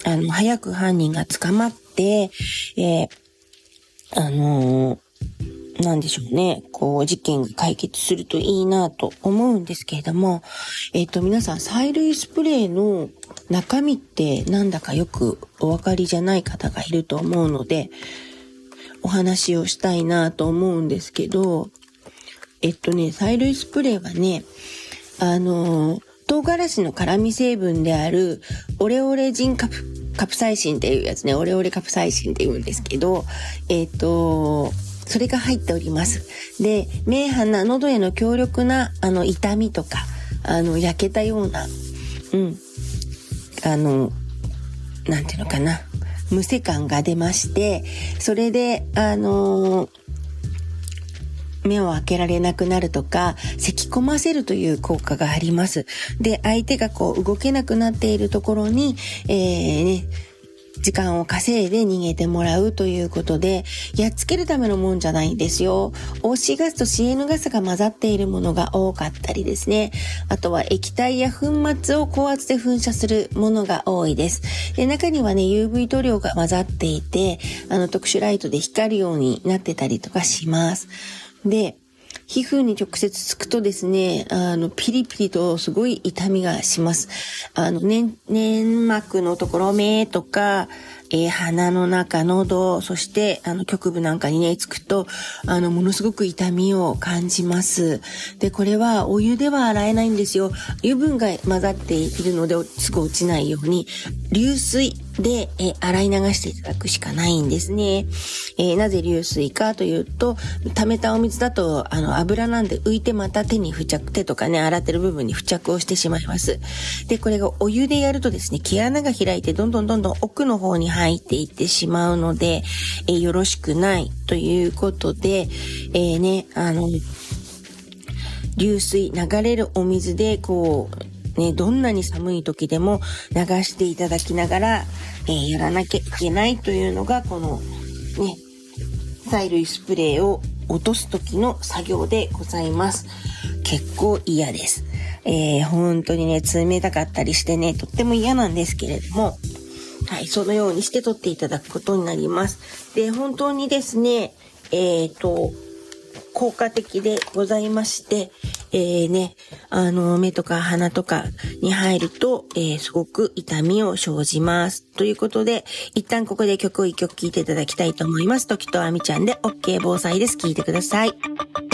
早く犯人が捕まって、なんでしょうね。事件が解決するといいなと思うんですけれども、皆さん、催涙スプレーの中身ってなんだかよくお分かりじゃない方がいると思うので、お話をしたいなと思うんですけど、催涙スプレーはね、唐辛子の辛味成分であるオレオレジンカプサイシンっていうやつね、オレオレカプサイシンって言うんですけど、それが入っております。で、明暗な喉への強力な痛みとか、焼けたような、なんていうのかな、むせ感が出まして、それで目を開けられなくなるとか、咳込ませるという効果があります。で、相手が動けなくなっているところに、時間を稼いで逃げてもらうということで、やっつけるためのもんじゃないんですよ。OC ガスと CN ガスが混ざっているものが多かったりですね。あとは液体や粉末を高圧で噴射するものが多いです。で、中にはね、UV 塗料が混ざっていて、特殊ライトで光るようになってたりとかします。で、皮膚に直接つくとですね、ピリピリとすごい痛みがします。粘膜のところ、目とか、鼻の中、喉、そして、局部なんかにね、つくと、ものすごく痛みを感じます。で、これはお湯では洗えないんですよ。油分が混ざっているので、すぐ落ちないように、流水で、洗い流していただくしかないんですね。なぜ流水かというと、溜めたお水だと、油なんで浮いてまた手とかね、洗ってる部分に付着をしてしまいます。で、これがお湯でやるとですね、毛穴が開いてどんどん奥の方に入っていってしまうので、よろしくないということで、流水、流れるお水でどんなに寒い時でも流していただきながら、やらなきゃいけないというのが、このね、催涙スプレーを落とす時の作業でございます。結構嫌です。本当にね、冷たかったりしてね、とっても嫌なんですけれども、はい、そのようにして取っていただくことになります。で、本当にですね、効果的でございまして、目とか鼻とかに入ると、すごく痛みを生じます。ということで、一旦ここで曲を一曲聴いていただきたいと思います。時とあみちゃんで OK 防災です。聴いてください。